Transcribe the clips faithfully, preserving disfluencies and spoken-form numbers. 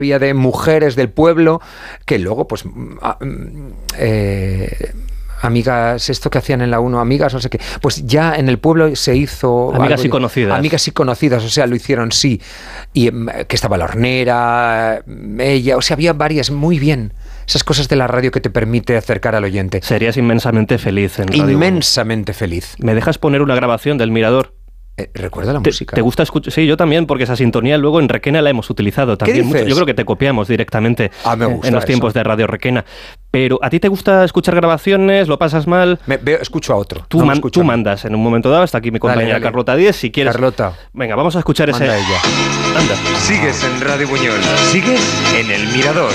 había de mujeres del pueblo que luego, pues, eh, amigas, esto que hacían en la uno, amigas, no sé qué, pues ya en el pueblo se hizo... Amigas y conocidas. Amigas y conocidas, o sea, lo hicieron, sí. Y que estaba la hornera, ella, o sea, había varias, muy bien. Esas cosas de la radio que te permite acercar al oyente. Serías inmensamente feliz en radio. Inmensamente feliz. ¿Me dejas poner una grabación del Mirador? Eh, ¿Recuerda la ¿Te, música? ¿Te gusta escuchar? Sí, yo también, porque esa sintonía luego en Requena la hemos utilizado también mucho. Yo creo que te copiamos directamente ah, me gusta en los eso. tiempos de Radio Requena. Pero ¿a ti te gusta escuchar grabaciones? ¿Lo pasas mal? Me, veo, escucho a otro. Tú, no man, tú mandas en un momento dado. Está aquí mi compañera dale, dale. Carlota Díez. Si quieres. Carlota. Venga, vamos a escuchar Manda ese. ella. Anda. Sigues en Radio Buñol. Sigues en El Mirador.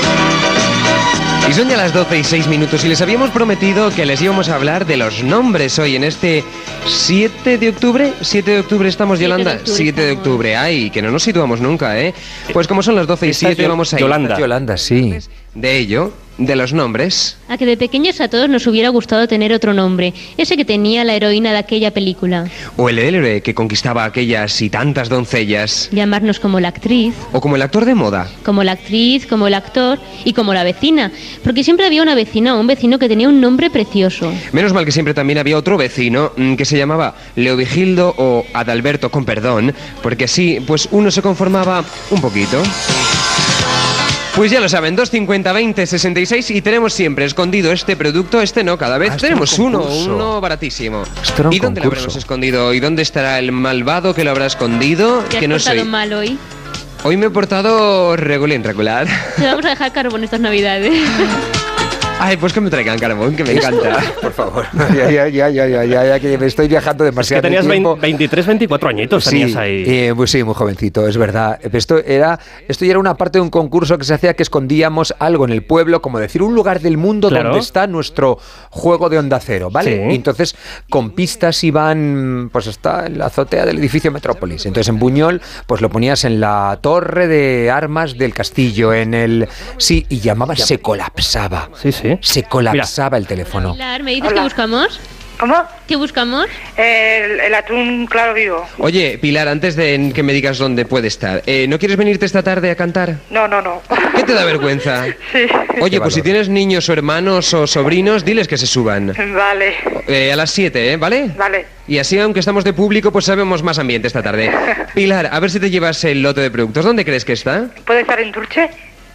Y son ya las doce y seis minutos y les habíamos prometido que les íbamos a hablar de los nombres hoy en este siete de octubre. ¿siete de octubre estamos, Yolanda? siete de octubre. Ay, que no nos situamos nunca, ¿eh? Pues como son las doce y siete, vamos a ir. Yolanda. Yolanda, sí. De ello, de los nombres. A que de pequeños a todos nos hubiera gustado tener otro nombre, ese que tenía la heroína de aquella película. O el del héroe que conquistaba a aquellas y tantas doncellas. Llamarnos como la actriz. O como el actor de moda. Como la actriz, como el actor y como la vecina. Porque siempre había una vecina o un vecino que tenía un nombre precioso. Menos mal que siempre también había otro vecino mmm, que se llamaba Leovigildo o Adalberto, con perdón, porque así pues uno se conformaba un poquito. Pues ya lo saben, dos cincuenta veinte sesenta y seis y tenemos siempre escondido este producto, este no, cada vez ah, tenemos uno, uno baratísimo. ¿Y dónde lo habremos escondido? ¿Y dónde estará el malvado que lo habrá escondido? ¿Te has que no portado soy. mal hoy? Hoy me he portado regulín, regular. Te vamos a dejar carbón estas navidades. Ay, pues que me traigan carbón, que me encanta. Por favor. Ya, ya, ya, ya, ya, ya, ya, que me estoy viajando demasiado. Es que tenías tiempo. veintitrés, veinticuatro añitos, sí, tenías ahí. Eh, pues sí, muy jovencito, es verdad. Esto era, esto ya era una parte de un concurso que se hacía que escondíamos algo en el pueblo, como decir, un lugar del mundo claro. donde está nuestro juego de Onda Cero, ¿vale? Sí. Y entonces, con pistas iban, pues está en la azotea del edificio Metrópolis. Entonces, en Buñol, pues lo ponías en la torre de armas del castillo, en el... Sí, y llamabas, se colapsaba. Sí, sí. Se colapsaba. Mira. El teléfono. Pilar, ¿me dices Hola. qué buscamos? ¿Cómo? ¿Qué buscamos? El, el atún claro vivo. Oye, Pilar, antes de que me digas dónde puede estar, eh, ¿no quieres venirte esta tarde a cantar? No, no, no. ¿Qué te da vergüenza? Sí. Oye, pues si tienes niños o hermanos o sobrinos, diles que se suban. Vale. Eh, a las siete, ¿eh? ¿Vale? Vale. Y así, aunque estamos de público, pues sabemos más ambiente esta tarde. Pilar, a ver si te llevas el lote de productos. ¿Dónde crees que está? ¿Puede estar en Turche?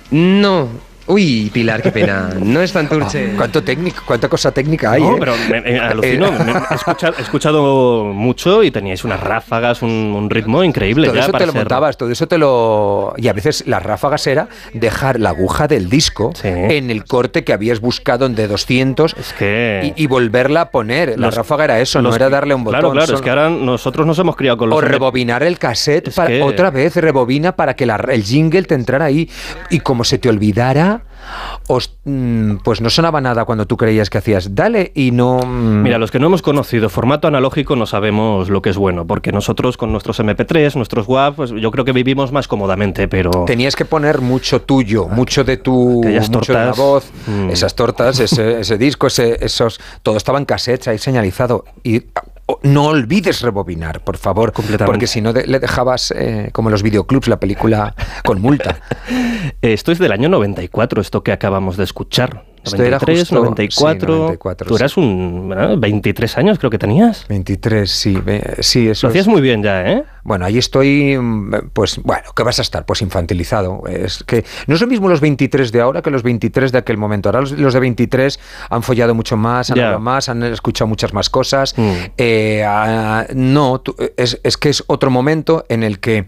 No. Uy, Pilar, qué pena. No es tan Turche. Oh, ¿Cuánto técnico, cuánta cosa técnica hay? No, ¿eh? pero me, me alucino. me, he, escuchado, he escuchado mucho y teníais unas ráfagas, un, un ritmo increíble. Todo ya eso para te lo ser... montabas, todo eso te lo... Y a veces las ráfagas era dejar la aguja del disco sí. en el corte que habías buscado en de doscientos es que... y, y volverla a poner. La los, ráfaga era eso, los... no era darle un botón. Claro, claro, son... es que ahora nosotros nos hemos criado con los... O rebobinar el cassette, es para, que... otra vez, rebobina para que la, el jingle te entrara ahí. Y como se te olvidara... Os, pues no sonaba nada cuando tú creías que hacías dale y no... Mira, los que no hemos conocido formato analógico no sabemos lo que es bueno, porque nosotros con nuestros eme pe tres, nuestros W A V, pues yo creo que vivimos más cómodamente, pero... Tenías que poner mucho tuyo, mucho de tu... Aquellas mucho tortas, de la voz, mm. esas tortas, ese, ese disco, ese, esos... Todo estaba en cassettes ahí señalizado y... No olvides rebobinar, por favor, porque si no de, le dejabas eh, como los videoclubs la película con multa. Esto es del año noventa y cuatro, esto que acabamos de escuchar. Esto noventa y tres, era justo, noventa y cuatro, sí, noventa y cuatro. Tú eras un ¿verdad? veintitrés años, creo que tenías. veintitrés, sí. sí eso Lo hacías es. muy bien ya, ¿eh? Bueno, ahí estoy, pues, bueno, ¿qué vas a estar? Pues infantilizado. Es que no es lo mismo los veintitrés de ahora que los veintitrés de aquel momento. Ahora los, los de veintitrés han follado mucho más, han hablado más, han escuchado muchas más cosas. Mm. Eh, a, no, tú, es, es que es otro momento en el que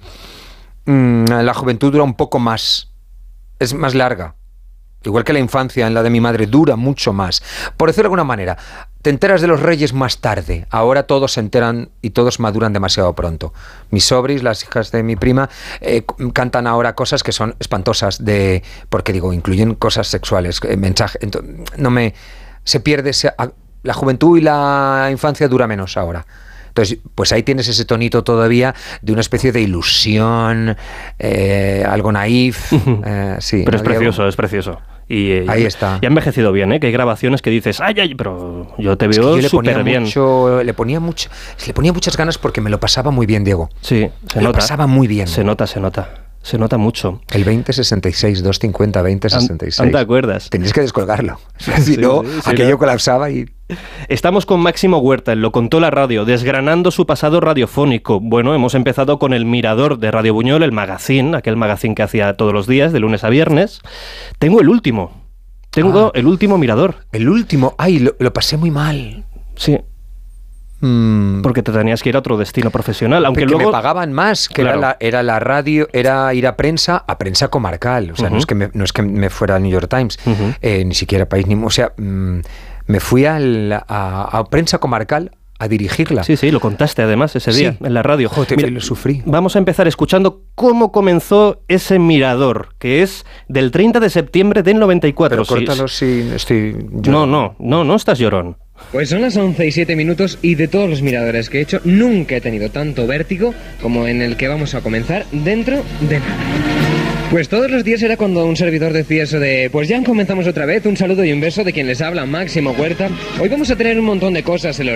mmm, la juventud dura un poco más, es más larga. Igual que la infancia en la de mi madre, dura mucho más. Por decirlo de alguna manera, te enteras de los reyes más tarde. Ahora todos se enteran y todos maduran demasiado pronto. Mis sobris, las hijas de mi prima, eh, cantan ahora cosas que son espantosas, de porque digo, incluyen cosas sexuales, eh, mensaje. Entonces, no me... Se pierde... Se, la juventud y la infancia dura menos ahora. Entonces, pues ahí tienes ese tonito todavía de una especie de ilusión, eh, algo naif. Eh, sí, pero ¿no, es precioso, Diego? es precioso. Y, eh, ahí está. Y ha envejecido bien, ¿eh? Que hay grabaciones que dices, ay, ay, pero yo te veo es súper bien. Mucho, le, ponía mucho, le ponía muchas ganas porque me lo pasaba muy bien, Diego. Sí, se me nota. lo pasaba muy bien. Se nota, se nota. Se nota mucho. El veinte sesenta y seis, doscientos cincuenta, veinte sesenta y seis. ¿No te acuerdas? Tenías que descolgarlo. Sí, si no, sí, sí, aquello no. colapsaba y... Estamos con Máximo Huerta, en Lo Contó la Radio, desgranando su pasado radiofónico. Bueno, hemos empezado con El Mirador de Radio Buñol, el magazine, aquel magazine que hacía todos los días, de lunes a viernes. Tengo el último. Tengo Ah. el último Mirador. El último, ay, lo, lo pasé muy mal. Sí. Mm. Porque te tenías que ir a otro destino profesional, aunque que luego me pagaban más, que Claro. era, la, era la radio, era ir a prensa, a prensa comarcal. O sea, Uh-huh. no, es que me, no es que me fuera al New York Times, Uh-huh. eh, ni siquiera País, ni, o sea, mm, me fui al- a, a prensa comarcal a dirigirla. Sí, sí, lo contaste además ese Sí. día en la radio. Joder, Mira, lo sufrí. vamos a empezar escuchando cómo comenzó ese Mirador, que es del treinta de septiembre del noventa y cuatro. Pero Sí, córtalo si estoy... yo- No, no, no, no estás llorón. Pues son las once y siete minutos y de todos los miradores que he hecho, nunca he tenido tanto vértigo como en el que vamos a comenzar dentro de nada. Pues todos los días era cuando un servidor decía eso de, pues ya comenzamos otra vez, un saludo y un beso de quien les habla, Máximo Huerta. Hoy vamos a tener un montón de cosas en